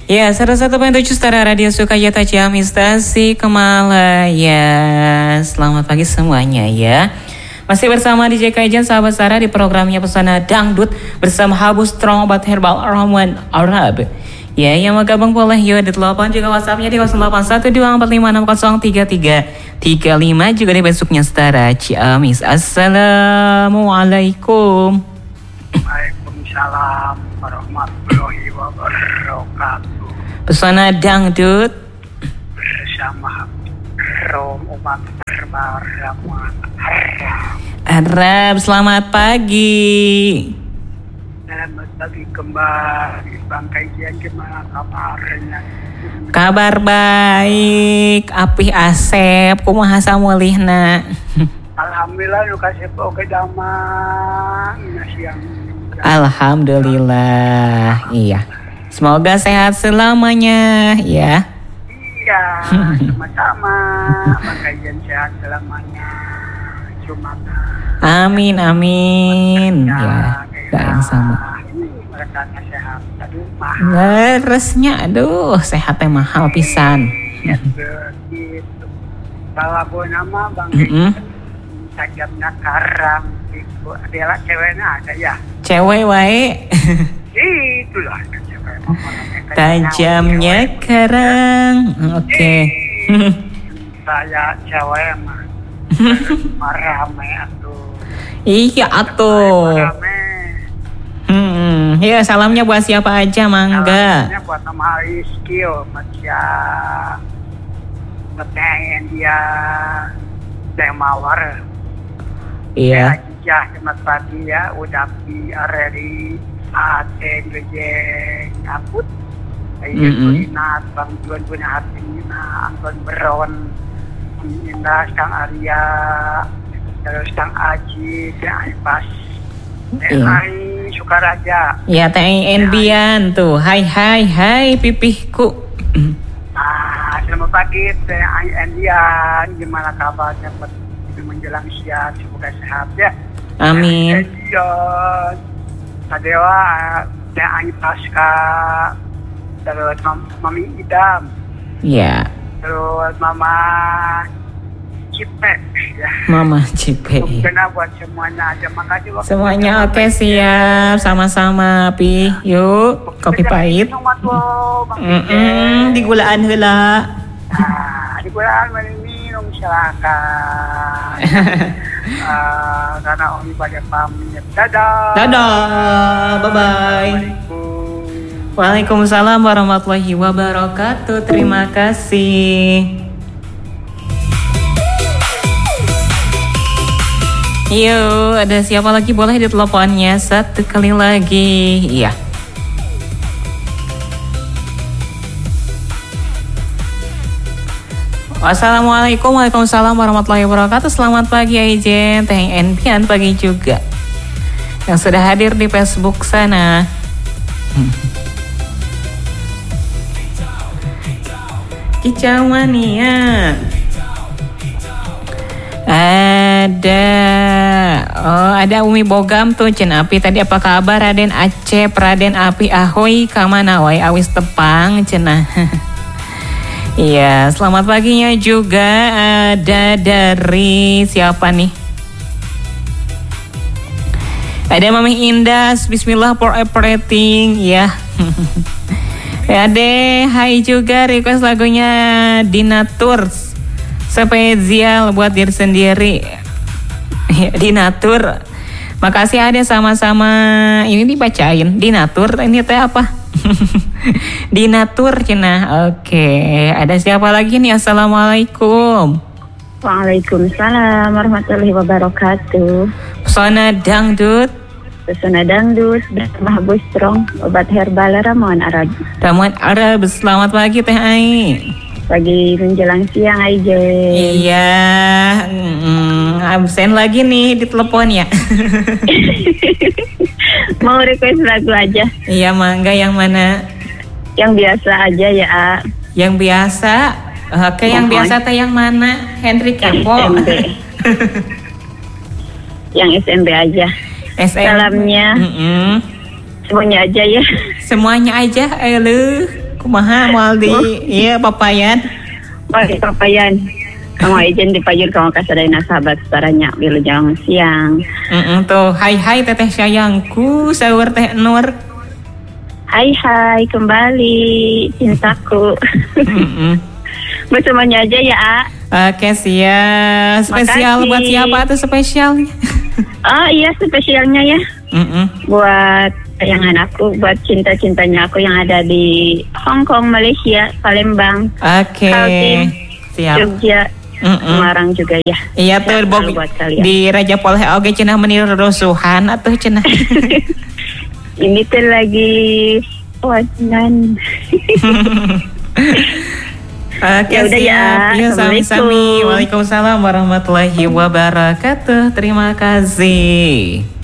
Ya, 101.7 Setara Radio Sukacita Ciamis Stasi Kemalaya. Selamat pagi semuanya ya. Masih bersama DJ Kaijan sahabat Setara di programnya Pesona Dangdut bersama Habu Strong Obat Herbal Ramuan Arab. Ya, yang mau gabung boleh yuk di telepon juga WhatsApp-nya di 081245645335 juga di Facebooknya Setara Ciamis. Assalamualaikum. Waalaikumsalam warahmatullahi wabarakatuh. Pesona Dangdut bersama Rom Umat Herbal Ramuan Arab. Selamat pagi. Selamat pagi kembali Bang Kaijian, gimana kabarnya? Kabar baik. Apih Asep kumaha samulihna? Alhamdulillah nu kasih oge damang siang. Alhamdulillah. Iya. Semoga sehat selamanya ya. Iya, sama-sama. Bang Kaijian sehat selamanya. Jumatan. Amin amin. Ya, yang sama. Mereka sehat. Aduh, mahal. Leresnya, aduh, sehatnya mahal pisan. Gitu. Kalau nama Bang tajamnya karang. Adalah ceweknya ada ya. Cewek wae. Itulah cewek. Tajamnya karang. Oke. Saya cewek mah. Marame atuh. Iya atuh. Ya, salamnya buat siapa aja, mangga. Salamnya buat nama Rizkio, Masya Beteng dia Demawar. Iya. Ya, selamat pagi ya. Udah di Areli Aten Gejeng Aput. Ayo Turinat, Bang Tuan punya hatinya, Anton Beron, Indah, Kang Arya, terus Kang Aji, Kang Aipas, Hai Sukaraja. Ya, Teh Enbian tuh. Hai pipihku. Selamat pagi Teh Enbian. Gimana kabarnya menjelang siang? Semoga sehat ya. Amin. Enbian. Sadewa Teh Aipas Kak. Terus Mami Idam. Ya. Terus Mama Cipe ya. Mama Cipe. Benar buat semuanya aja. Makasih waktu semuanya. Oke, siap. Sama-sama Pi. Yuk, kopi pahit. Digulaan heula. Digulaan minum silakan. Karena Om pada pamit. Dadah. Bye-bye. Waalaikumsalam warahmatullahi wabarakatuh. Terima kasih. Yo, ada siapa lagi? Boleh di teleponnya satu kali lagi. Iya. Wassalamualaikum. Waalaikumsalam warahmatullahi wabarakatuh. Selamat pagi Aijen, Teh Enpian pagi juga yang sudah hadir di Facebook sana. Kicau mania. Ada Umi Bogam tuh Cen Api. Tadi apa kabar Raden Acep, Raden Api ahoy kamana wae awis tepang cenah. Iya, selamat paginya juga ada dari siapa nih? Ada Mami Indah, bismillah for everything ya. Ya deh, hai juga request lagunya Dinatur spesial buat diri sendiri. Dinatur. Makasih ada sama-sama. Ini dibacain Dinatur, ini teh apa? Dinatur cenah. Oke, ada siapa lagi nih? Assalamualaikum. Waalaikumsalam warahmatullahi wabarakatuh. Pesona Dangdut bersama Habu Strong Obat Herbal Ramuan Arab. Selamat pagi Teh Ai. Pagi menjelang siang aja. Iya, absen lagi nih di telepon ya. Mau request lagu aja. Iya, mangga yang mana? Yang biasa aja ya. Yang biasa. Oke, yang biasa teh yang mana? Henry Kepo. Yang SMB aja. Salamnya semuanya aja ya. Semuanya aja, Kumaha moal di iya papayan. Bagi papayan. Kamu izin dipajur kamu kasadayana sahabat saranya Wilujeng siang. Tuh, hai teteh sayangku, saur teh Nur. Hai kembali cintaku. Bersamanya aja ya, A. Oke, siap. Spesial Makasih. buat siapa tuh spesialnya? Oh iya spesialnya ya. Buat sayangan aku, buat cinta-cintanya aku yang ada di Hong Kong, Malaysia, Palembang, Oke. Kaltim, Siap. Jogja, Semarang juga ya. Iya tuh Selalu buat kalian. di Raja Poleh oge cenah menir rusuhan atuh cenah. Ini tuh lagi wajan. Oke, Ya udah ya. siap. Ya, sami-sami. Assalamualaikum. Waalaikumsalam warahmatullahi wabarakatuh. Terima kasih.